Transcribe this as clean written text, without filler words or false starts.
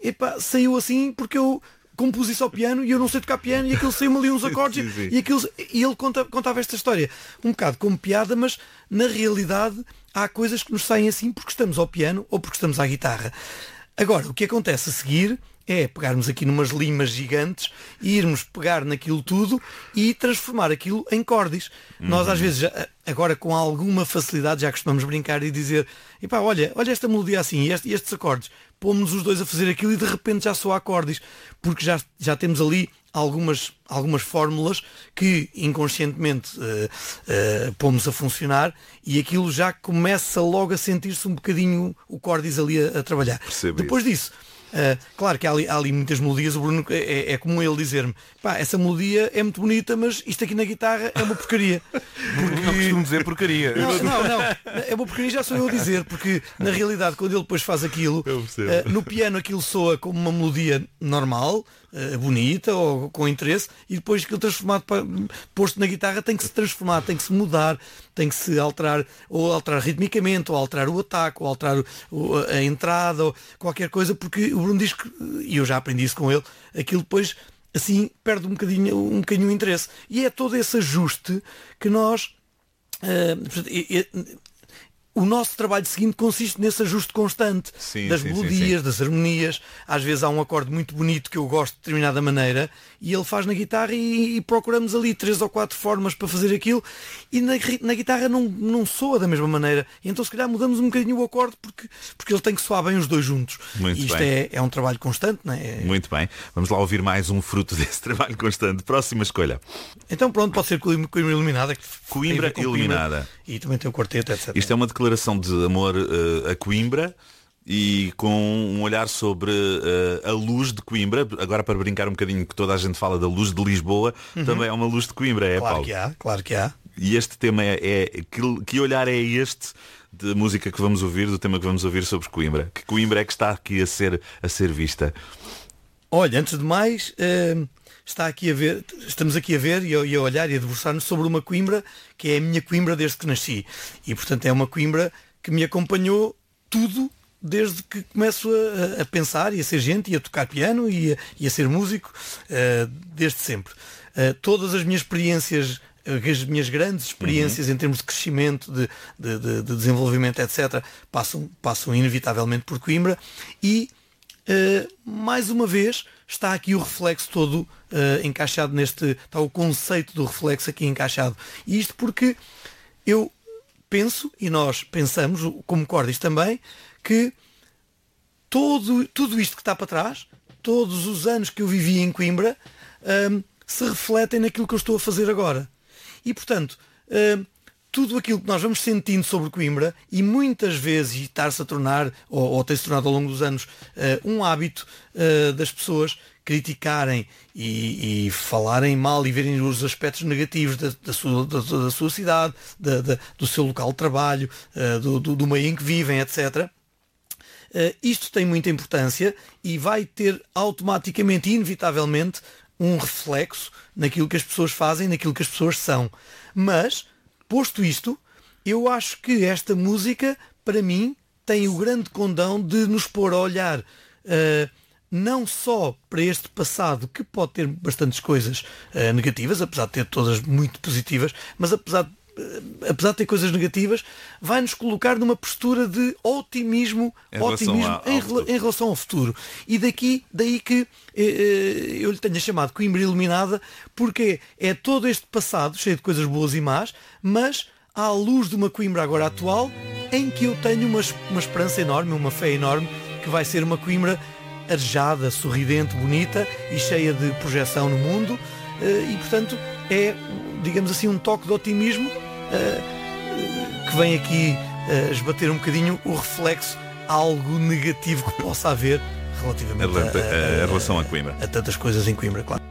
epá, saiu assim porque eu compus isso ao piano e eu não sei tocar piano e aquilo saiu-me ali uns acordes e ele contava esta história um bocado como piada, mas na realidade há coisas que nos saem assim porque estamos ao piano ou porque estamos à guitarra. Agora, o que acontece a seguir é pegarmos aqui numas limas gigantes e irmos pegar naquilo tudo e transformar aquilo em cordis. Nós às vezes, agora com alguma facilidade, já costumamos brincar e dizer, epá, olha esta melodia assim, estes acordes, pomos-nos os dois a fazer aquilo e de repente já soa acordes, porque já temos ali algumas fórmulas que inconscientemente pomos a funcionar e aquilo já começa logo a sentir-se um bocadinho o cordis ali a trabalhar. Percebo depois isso. disso, claro que há ali muitas melodias. O Bruno é comum ele dizer-me, pá, essa melodia é muito bonita, mas isto aqui na guitarra é uma porcaria. Porque... Não costumo dizer porcaria. Não, é uma porcaria, já sou eu a dizer, porque na realidade quando ele depois faz aquilo, no piano aquilo soa como uma melodia normal, bonita ou com interesse, e depois aquilo transformado, posto na guitarra, tem que se transformar, tem que se mudar, tem que se alterar, ou alterar ritmicamente, ou alterar o ataque, ou alterar a entrada, ou qualquer coisa, porque o Bruno diz que, e eu já aprendi isso com ele, aquilo depois assim perde um bocadinho o interesse. E é todo esse ajuste que nós o nosso trabalho seguinte consiste nesse ajuste constante das melodias, das harmonias. Às vezes há um acorde muito bonito que eu gosto de determinada maneira e ele faz na guitarra e procuramos ali 3 ou 4 formas para fazer aquilo e na guitarra não soa da mesma maneira. E então se calhar mudamos um bocadinho o acorde porque ele tem que soar bem os dois juntos. Muito e isto bem. é um trabalho constante, não é? Muito bem. Vamos lá ouvir mais um fruto desse trabalho constante. Próxima escolha. Então pronto, pode ser Coimbra Iluminada. Coimbra Iluminada. E também tem o quarteto, etc. Isto é uma declaração de amor a Coimbra e com um olhar sobre a luz de Coimbra. Agora, para brincar um bocadinho, que toda a gente fala da luz de Lisboa, também é uma luz de Coimbra, Paulo? Claro que há. E este tema que olhar é este de música que vamos ouvir, do tema que vamos ouvir sobre Coimbra? Que Coimbra é que está aqui a ser vista? Olha, antes de mais, estamos aqui a ver e a olhar e a debruçar-nos sobre uma Coimbra que é a minha Coimbra desde que nasci. E portanto é uma Coimbra que me acompanhou tudo desde que começo a pensar e a ser gente e a tocar piano e a ser músico, desde sempre. Todas as minhas experiências, as minhas grandes experiências em termos de crescimento, de desenvolvimento, etc., passam inevitavelmente por Coimbra e mais uma vez está aqui o reflexo todo encaixado está o conceito do reflexo aqui encaixado. E isto porque eu penso, e nós pensamos, como cordis também, que tudo isto que está para trás, todos os anos que eu vivi em Coimbra, se refletem naquilo que eu estou a fazer agora. E portanto, tudo aquilo que nós vamos sentindo sobre Coimbra, e muitas vezes está-se a tornar, ou tem-se tornado ao longo dos anos, um hábito das pessoas criticarem e falarem mal e verem os aspectos negativos da sua cidade, do seu local de trabalho, do meio em que vivem, etc. Isto tem muita importância e vai ter automaticamente e inevitavelmente um reflexo naquilo que as pessoas fazem, naquilo que as pessoas são. Mas, posto isto, eu acho que esta música, para mim, tem o grande condão de nos pôr a olhar não só para este passado, que pode ter bastantes coisas negativas, apesar de ter todas muito positivas, mas apesar de ter coisas negativas, vai-nos colocar numa postura de otimismo em relação ao futuro. E daí que eu lhe tenho chamado Coimbra Iluminada, porque é todo este passado cheio de coisas boas e más, mas à luz de uma Coimbra agora atual, em que eu tenho uma esperança enorme, uma fé enorme, que vai ser uma Coimbra arejada, sorridente, bonita e cheia de projeção no mundo, e portanto é, digamos assim, um toque de otimismo que vem aqui esbater um bocadinho o reflexo a algo negativo que possa haver relativamente a relação a Coimbra. A tantas coisas em Coimbra, claro.